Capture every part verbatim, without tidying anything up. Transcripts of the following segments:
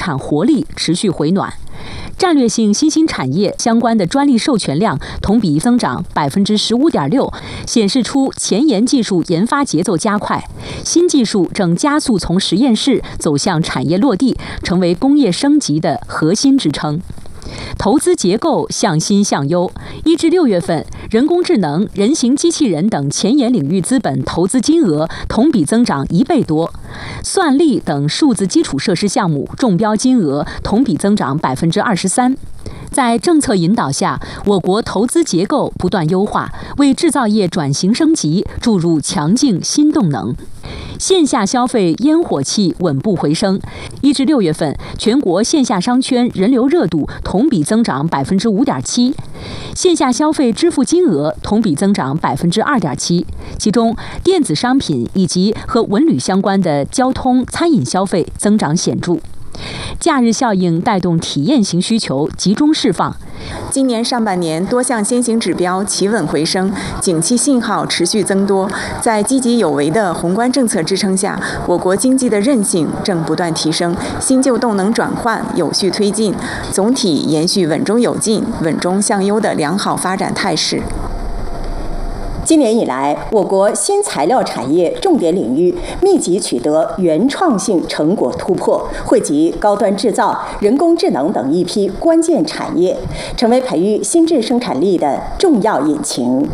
产活力持续回暖。战略性新兴产业相关的专利授权量同比增长百分之十五点六，显示出前沿技术研发节奏加快，新技术正加速从实验室走向产业落地，成为工业升级的核心支撑。投资结构向新向优，一至六月份，人工智能、人形机器人等前沿领域资本投资金额同比增长一倍多，算力等数字基础设施项目中标金额同比增长百分之二十三。在政策引导下，我国投资结构不断优化，为制造业转型升级注入强劲新动能。线下消费烟火气稳步回升，一至六月份，全国线下商圈人流热度同比增长百分之五点七，线下消费支付金额同比增长百分之二点七，其中电子商品以及和文旅相关的交通、餐饮消费增长显著。假日效应带动体验型需求集中释放。 今年上半年多项先行指标企稳回升，景气信号持续增多。在积极有为的宏观政策支撑下，我国经济的韧性正不断提升，新旧动能转换有序推进，总体延续稳中有进、稳中向优的良好发展态势。 今年以来，我国新材料产业重点领域密集取得原创性成果突破，惠及高端制造、人工智能等一批关键产业，成为培育新质生产力的重要引擎。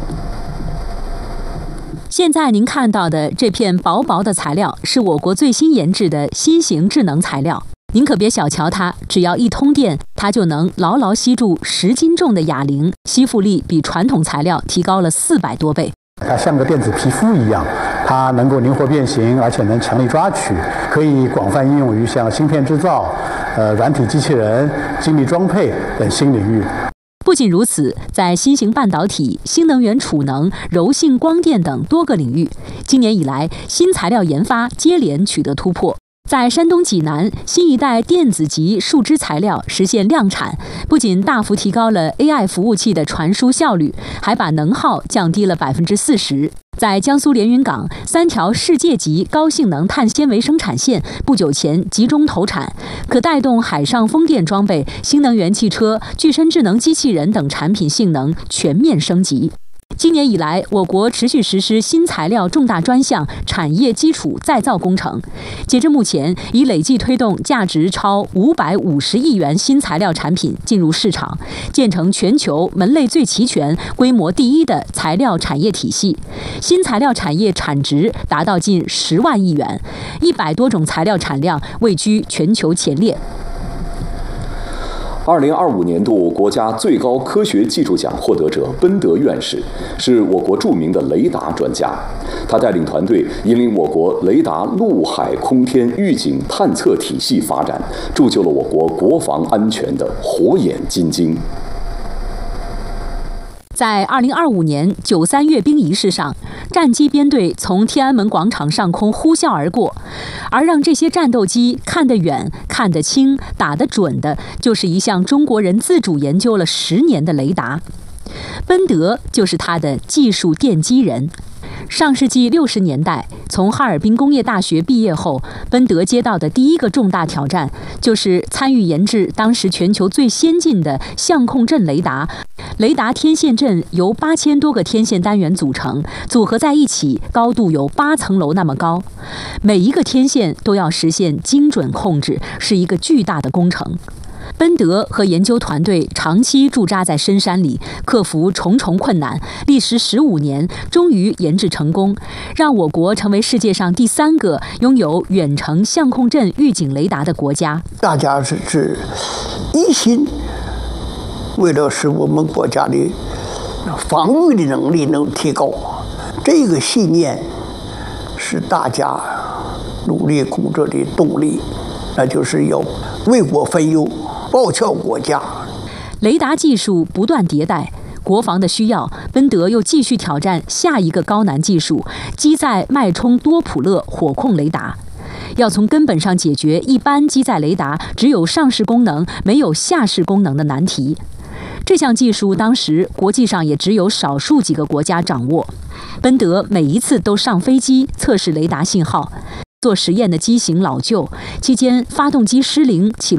现在您看到的这片薄薄的材料，是我国最新研制的新型智能材料。您可别小瞧它，只要一通电，它就能牢牢吸住十斤重的哑铃，吸附力比传统材料提高了四百多倍。 它像个电子皮肤一样，它能够灵活变形，而且能强力抓取，可以广泛应用于像芯片制造、呃软体机器人、精密装配等新领域。 不仅如此，在新型半导体、新能源储能、柔性光电等多个领域，今年以来新材料研发接连取得突破。在山东济南，新一代电子级树脂材料实现量产，不仅大幅提高了 A I 服务器的传输效率，还把能耗降低了百分之四十。在江苏连云港，三条世界级高性能碳纤维生产线不久前集中投产，可带动海上风电装备、新能源汽车、具身智能机器人等产品性能全面升级。今年以来，我国持续实施新材料重大专项产业基础再造工程，截至目前，已累计推动价值超五百五十亿元新材料产品进入市场，建成全球门类最齐全、规模第一的材料产业体系。新材料产业产值达到近十万亿元，一百多种材料产量位居全球前列。 二零二五年度国家最高科学技术奖获得者奔德院士是我国著名的雷达专家，他带领团队引领我国雷达陆海空天预警探测体系发展，铸就了我国国防安全的火眼金睛。 在二零二五年九三阅兵仪式上，战机编队从天安门广场上空呼啸而过，而让这些战斗机看得远、看得清、打得准的，就是一项中国人自主研究了十年的雷达。奔德就是他的技术奠基人。上世纪六十年代，从哈尔滨工业大学毕业后，奔德接到的第一个重大挑战，就是参与研制当时全球最先进的相控阵雷达。雷达天线阵由八千多个天线单元组成，组合在一起，高度有八层楼那么高，每一个天线都要实现精准控制，是一个巨大的工程。奔德和研究团队长期驻扎在深山里，克服重重困难，历时十五年，终于研制成功，让我国成为世界上第三个拥有远程相控阵预警雷达的国家。 大家是是一心，为了使我们国家的防御的能力能提高，这个信念是大家努力工作的动力，那就是要为国分忧，报效国家。 雷达技术不断迭代，国防的需要，奔德又继续挑战下一个高难技术——机载脉冲多普勒火控雷达。要从根本上解决一般机载雷达只有上视功能没有下视功能的难题。这项技术当时国际上也只有少数几个国家掌握。奔德每一次都上飞机测试雷达信号，做实验的机型老旧，期间发动机失灵起